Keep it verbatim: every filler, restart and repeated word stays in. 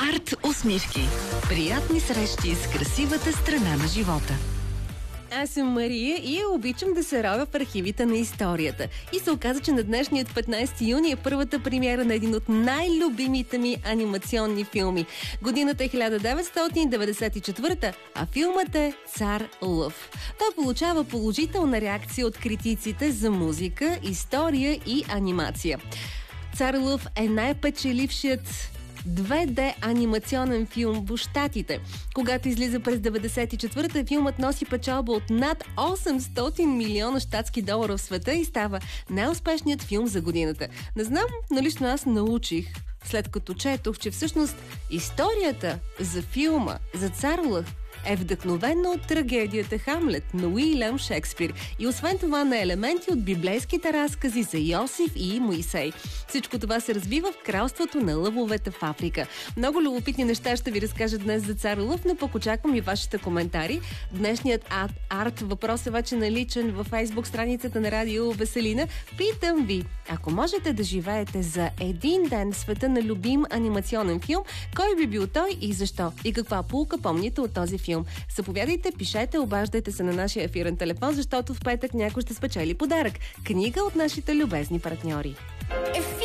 Арт усмивки. Приятни срещи с красивата страна на живота. Аз съм Мария и обичам да се ровя в архивите на историята. И се оказа, че на днешният петнайсети юни е първата премиера на един от най-любимите ми анимационни филми. Годината е хиляда деветстотин деветдесет и четвърта, а филмът е Цар Лъв. Той получава положителна реакция от критиците за музика, история и анимация. Цар Лъв е най-печелившият две Де анимационен филм в Щатите. Когато излиза през деветдесет и четвърта, филмът носи печалба от над осемстотин милиона щатски долара в света и става най-успешният филм за годината. Не знам, но лично аз научих, след като четох, че всъщност историята за филма за Цар Лъв е вдъхновена от трагедията Хамлет на Уилям Шекспир и освен това на елементи от библейските разкази за Йосиф и Моисей. Всичко това се развива в кралството на лъвовете в Африка. Много любопитни неща ще ви разкажа днес за Цар Лъв, но пък очаквам и вашите коментари. Днешният арт въпрос е вече наличен във Фейсбук страницата на Радио Веселина. Питам ви, ако можете да живеете за един ден в света на любим анимационен филм, кой би бил той и защо? И каква поука помните от този филм? Заповядайте, пишете, обаждайте се на нашия ефирен телефон, защото в петък някой ще спечели подарък. Книга от нашите любезни партньори.